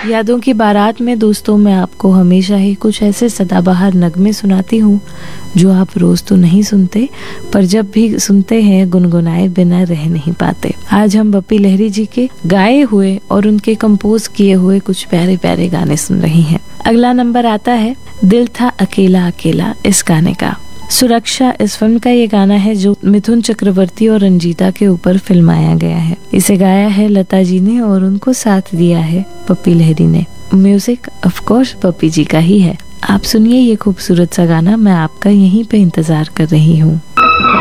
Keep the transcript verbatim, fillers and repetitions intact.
यादों की बारात में दोस्तों मैं आपको हमेशा ही कुछ ऐसे सदाबहार नगमे सुनाती हूँ जो आप रोज तो नहीं सुनते, पर जब भी सुनते हैं गुनगुनाए बिना रह नहीं पाते। आज हम बप्पी लहरी जी के गाए हुए और उनके कंपोज किए हुए कुछ प्यारे प्यारे गाने सुन रही हैं। अगला नंबर आता है दिल था अकेला अकेला इस गाने का। सुरक्षा इस फिल्म का ये गाना है जो मिथुन चक्रवर्ती और रंजीता के ऊपर फिल्माया गया है। इसे गाया है लता जी ने और उनको साथ दिया है बप्पी लहरी ने। म्यूजिक ऑफ कोर्स बप्पी जी का ही है। आप सुनिए ये खूबसूरत सा गाना, मैं आपका यहीं पे इंतजार कर रही हूँ।